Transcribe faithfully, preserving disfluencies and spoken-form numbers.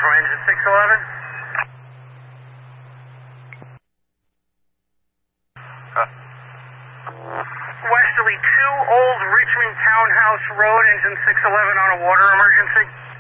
from engine six eleven. Huh. Westerly two, Old Richmond Townhouse Road, engine six eleven on a water emergency.